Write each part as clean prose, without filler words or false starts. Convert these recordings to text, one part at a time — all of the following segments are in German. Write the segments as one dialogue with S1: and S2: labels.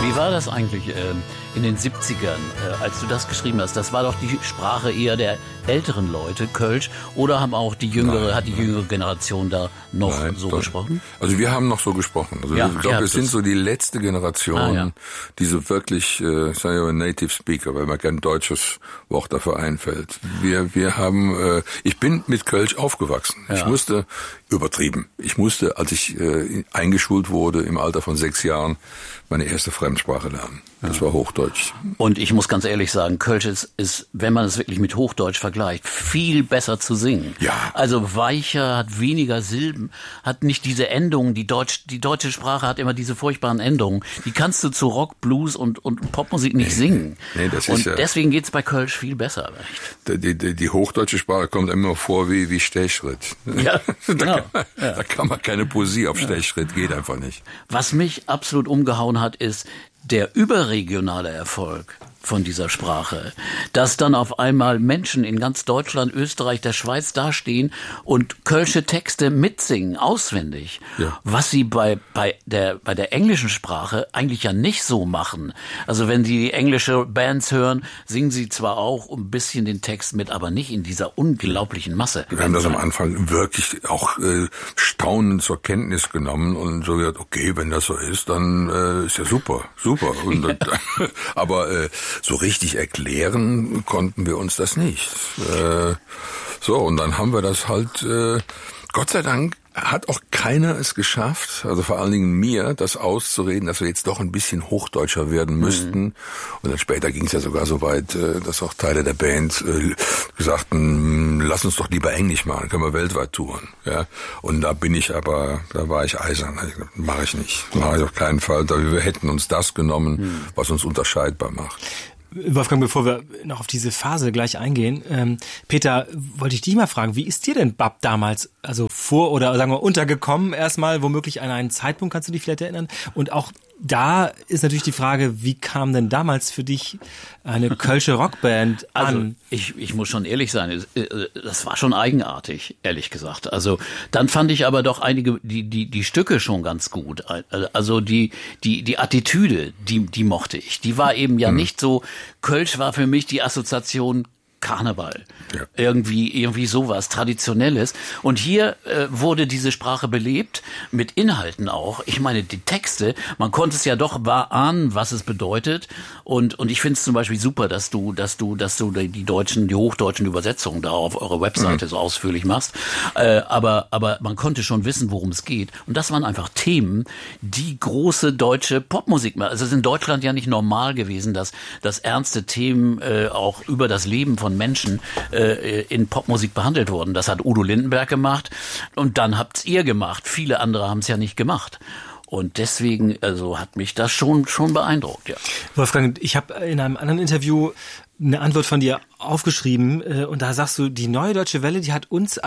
S1: wie war das eigentlich in den 70ern, als du das geschrieben hast? Das war doch die Sprache eher der älteren Leute, Kölsch, oder hat die jüngere Generation da noch gesprochen?
S2: Also wir haben noch so gesprochen. Also ich glaube, wir sind so die letzte Generation, die so wirklich, ich sage ja Native Speaker, weil mir kein deutsches Wort dafür einfällt. Wir haben, ich bin mit Kölsch aufgewachsen. Ja. Ich musste, als ich eingeschult wurde im Alter von 6 Jahren, meine erste Fremdsprache lernen. Das war Hochdeutsch.
S1: Und ich muss ganz ehrlich sagen, Kölsch ist, wenn man es wirklich mit Hochdeutsch vergleicht, viel besser zu singen.
S2: Ja.
S1: Also weicher, hat weniger Silben, hat nicht diese Endungen. Die deutsche Sprache hat immer diese furchtbaren Endungen. Die kannst du zu Rock, Blues und Popmusik nicht singen.
S2: Nee, das
S1: und
S2: ist
S1: deswegen geht's bei Kölsch viel besser.
S2: Die hochdeutsche Sprache kommt immer vor wie Stechschritt.
S1: Ja, genau.
S2: Da kann man keine Poesie auf Stechschritt, geht einfach nicht.
S1: Was mich absolut umgehauen hat, ist der überregionale Erfolg von dieser Sprache, dass dann auf einmal Menschen in ganz Deutschland, Österreich, der Schweiz dastehen und kölsche Texte mitsingen, auswendig, was sie bei der englischen Sprache eigentlich ja nicht so machen. Also wenn sie englische Bands hören, singen sie zwar auch ein bisschen den Text mit, aber nicht in dieser unglaublichen Masse.
S2: Wir haben das am Anfang wirklich auch staunend zur Kenntnis genommen und so gesagt, okay, wenn das so ist, dann ist ja super. Und aber so richtig erklären konnten wir uns das nicht. Und dann haben wir das halt, Gott sei Dank hat auch keiner es geschafft, also vor allen Dingen mir, das auszureden, dass wir jetzt doch ein bisschen hochdeutscher werden müssten. Und dann später ging es ja sogar so weit, dass auch Teile der Band sagten, lass uns doch lieber Englisch machen, können wir weltweit touren. Ja? Und da war ich eisern. Mache ich nicht. Mache ich auf keinen Fall. Wir hätten uns das genommen, was uns unterscheidbar macht.
S3: Wolfgang, bevor wir noch auf diese Phase gleich eingehen, Peter, wollte ich dich mal fragen, wie ist dir denn Bab damals, also oder sagen wir untergekommen erstmal, womöglich an einen Zeitpunkt, kannst du dich vielleicht erinnern? Und auch da ist natürlich die Frage, wie kam denn damals für dich eine kölsche Rockband an?
S1: Also ich muss schon ehrlich sein, das war schon eigenartig, ehrlich gesagt. Also dann fand ich aber doch einige, die Stücke schon ganz gut. Also die Attitüde, die mochte ich. Die war eben ja nicht so, Kölsch war für mich die Assoziation Karneval. Ja. Irgendwie sowas Traditionelles. Und hier wurde diese Sprache belebt, mit Inhalten auch. Ich meine, die Texte, man konnte es ja doch ahnen, was es bedeutet. Und ich finde es zum Beispiel super, dass du die hochdeutschen Übersetzungen da auf eurer Webseite so ausführlich machst. Aber man konnte schon wissen, worum es geht. Und das waren einfach Themen, die große deutsche Popmusik machen. Also es ist in Deutschland ja nicht normal gewesen, dass ernste Themen auch über das Leben von Menschen in Popmusik behandelt wurden. Das hat Udo Lindenberg gemacht und dann habt's ihr gemacht. Viele andere haben es ja nicht gemacht. Und deswegen, also hat mich das schon beeindruckt, ja.
S3: Wolfgang, ich habe in einem anderen Interview eine Antwort von dir aufgeschrieben und da sagst du, die Neue Deutsche Welle, die hat uns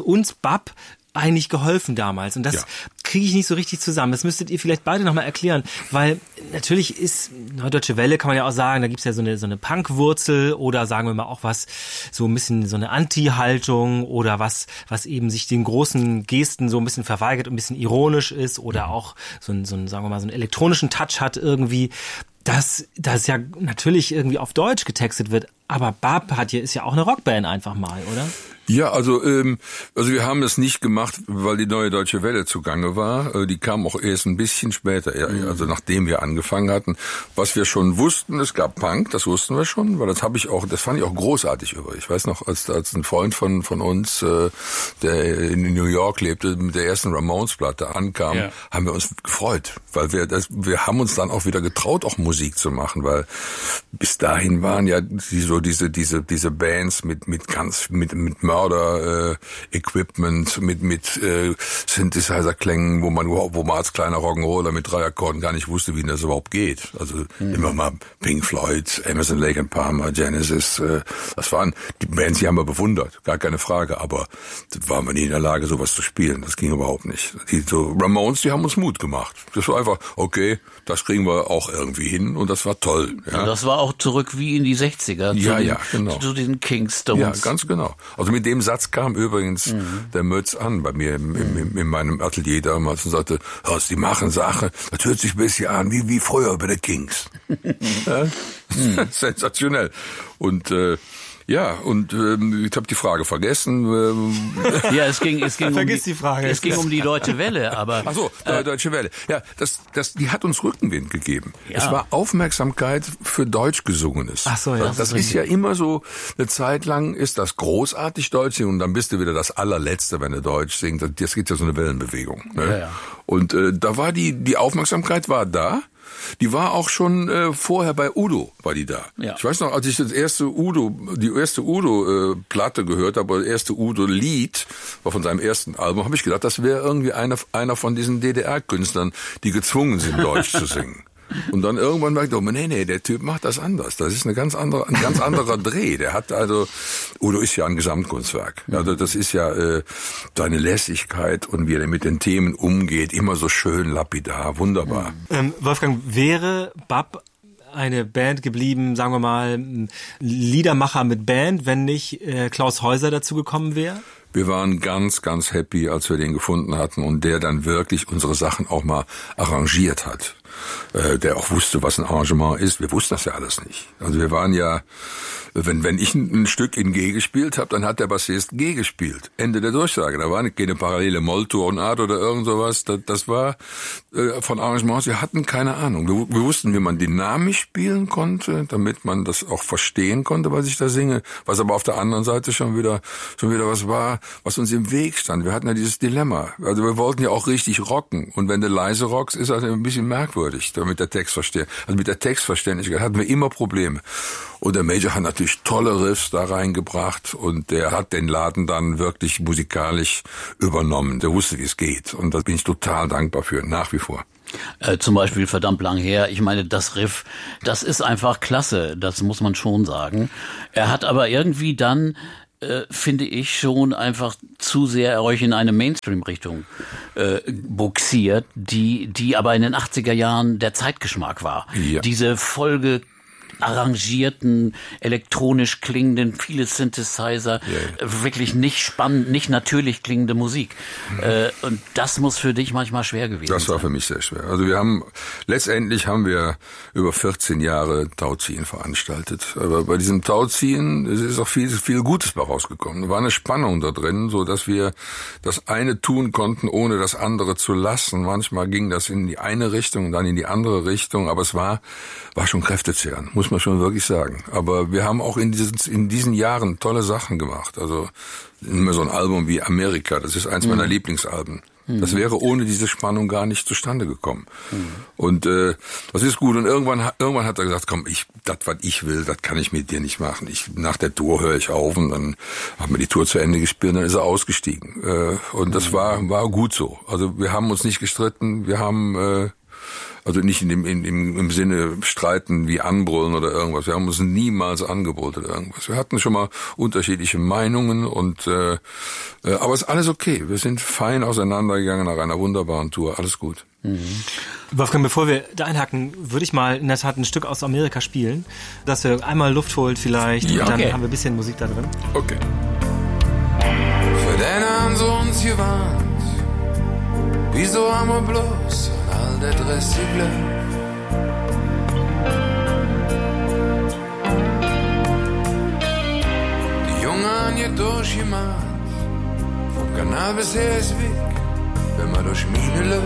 S3: Bab eigentlich geholfen damals. Und das kriege ich nicht so richtig zusammen. Das müsstet ihr vielleicht beide nochmal erklären, weil natürlich ist Neue Deutsche Welle, kann man ja auch sagen, da gibt's ja so eine Punkwurzel oder sagen wir mal auch was, so ein bisschen so eine Anti-Haltung oder was eben sich den großen Gesten so ein bisschen verweigert und ein bisschen ironisch ist oder auch so einen, sagen wir mal, so einen elektronischen Touch hat irgendwie. Dass ja natürlich irgendwie auf Deutsch getextet wird, aber Bab ist ja auch eine Rockband einfach mal, oder?
S2: Ja, also wir haben es nicht gemacht, weil die Neue Deutsche Welle zugange war. Die kam auch erst ein bisschen später, also nachdem wir angefangen hatten. Was wir schon wussten, es gab Punk, das wussten wir schon, weil das fand ich auch großartig über. Ich weiß noch, als ein Freund von uns, der in New York lebte, mit der ersten Ramones-Platte ankam, haben wir uns gefreut, weil wir haben uns dann auch wieder getraut, auch Musik zu machen, weil bis dahin waren ja diese Bands mit Mörder-Equipment, mit Synthesizer-Klängen, wo man als kleiner Rock'n'Roller mit 3 Akkorden gar nicht wusste, wie das überhaupt geht. Also immer mal Pink Floyd, Emerson, Lake and Palmer, Genesis, das waren die Bands, die haben wir bewundert, gar keine Frage, aber waren wir nie in der Lage, sowas zu spielen. Das ging überhaupt nicht. Ramones, die haben uns Mut gemacht. Das war einfach, okay, das kriegen wir auch irgendwie hin und das war toll. Ja.
S1: Und das war auch zurück wie in die 60er.
S2: Genau.
S1: Zu den Kings, Stones.
S2: Ja, ganz genau. Also mit dem Satz kam übrigens der Mötz an bei mir in meinem Atelier damals und sagte, Horst, die machen Sache, das hört sich ein bisschen an wie früher bei den Kings. Ja? Sensationell. Und ich habe die Frage vergessen.
S1: Ja, es ging
S3: die Frage.
S1: Es ging um die Deutsche Welle, aber
S2: ach so, Deutsche Welle. Ja, die hat uns Rückenwind gegeben.
S1: Ja.
S2: Es war Aufmerksamkeit für Deutsch Gesungenes.
S3: Ach so, ja.
S2: Das ist ja immer so, eine Zeit lang ist das großartig Deutsch singen und dann bist du wieder das allerletzte, wenn du Deutsch singst. Das geht ja so eine Wellenbewegung. Ne?
S1: Ja, ja.
S2: Und da war die Aufmerksamkeit war da. Die war auch schon vorher bei Udo, war die da.
S1: Ja.
S2: Ich weiß noch, als ich die erste Udo-Platte gehört habe, das erste Udo-Lied, war von seinem ersten Album, habe ich gedacht, das wäre irgendwie einer von diesen DDR-Künstlern, die gezwungen sind, Deutsch zu singen. Und dann irgendwann merkt man, nee, der Typ macht das anders. Das ist ein ganz anderer Dreh. Der hat Udo ist ja ein Gesamtkunstwerk. Also das ist ja seine Lässigkeit und wie er mit den Themen umgeht, immer so schön lapidar, wunderbar.
S3: Wolfgang, wäre BAP eine Band geblieben, sagen wir mal, Liedermacher mit Band, wenn nicht Klaus Häuser dazu gekommen wäre?
S2: Wir waren ganz, ganz happy, als wir den gefunden hatten und der dann wirklich unsere Sachen auch mal arrangiert hat. Der auch wusste, was ein Arrangement ist. Wir wussten das ja alles nicht. Also wir waren ja, wenn ich ein Stück in G gespielt habe, dann hat der Bassist G gespielt. Ende der Durchsage. Da war keine parallele Molltonart oder irgend sowas. Das war von Arrangements, wir hatten keine Ahnung. Wir wussten, wie man dynamisch spielen konnte, damit man das auch verstehen konnte, was ich da singe. Was aber auf der anderen Seite schon wieder was war, was uns im Weg stand. Wir hatten ja dieses Dilemma. Also wir wollten ja auch richtig rocken. Und wenn du leise rockst, ist das ein bisschen merkwürdig, mit der Textverständlichkeit hatten wir immer Probleme. Und der Major hat natürlich tolle Riffs da reingebracht und der hat den Laden dann wirklich musikalisch übernommen. Der wusste, wie es geht. Und da bin ich total dankbar für, nach wie vor.
S1: Zum Beispiel verdammt lang her. Ich meine, das Riff, das ist einfach klasse. Das muss man schon sagen. Er hat aber irgendwie dann finde ich schon einfach zu sehr euch in eine Mainstream-Richtung buxiert, die aber in den 80er Jahren der Zeitgeschmack war.
S2: Ja.
S1: Diese Folge arrangierten, elektronisch klingenden, viele Synthesizer, wirklich nicht spannend, nicht natürlich klingende Musik. Und das muss für dich manchmal schwer gewesen sein.
S2: Das war für mich sehr schwer. Also letztendlich haben wir über 14 Jahre Tauziehen veranstaltet. Aber bei diesem Tauziehen ist auch viel Gutes bei rausgekommen. Da war eine Spannung da drin, so dass wir das eine tun konnten, ohne das andere zu lassen. Manchmal ging das in die eine Richtung und dann in die andere Richtung, aber es war schon kräftezehrend, muss man schon wirklich sagen. Aber wir haben auch in diesen Jahren tolle Sachen gemacht. Also immer so ein Album wie Amerika, das ist eins meiner Lieblingsalben. Das wäre ohne diese Spannung gar nicht zustande gekommen. Und das ist gut. Und irgendwann hat er gesagt, komm, das, was ich will, das kann ich mit dir nicht machen. Nach der Tour höre ich auf und dann haben wir die Tour zu Ende gespielt und dann ist er ausgestiegen. Und das war gut so. Also wir haben uns nicht gestritten, wir haben also nicht im Sinne streiten wie anbrüllen oder irgendwas. Wir haben uns niemals angebrüllt oder irgendwas. Wir hatten schon mal unterschiedliche Meinungen aber ist alles okay. Wir sind fein auseinandergegangen nach einer wunderbaren Tour. Alles gut.
S3: Wolfgang, bevor wir da einhaken, würde ich mal in der Tat ein Stück aus Amerika spielen, dass wir einmal Luft holt vielleicht und dann haben wir ein bisschen Musik da drin.
S2: Okay.
S4: Für den haben sie uns gewarnt. Wieso haben wir bloß an all der Dress geglaubt? Die Jungen haben hier durchgemacht, vom Kanal bis her ist weg, wenn man durch Mine läuft.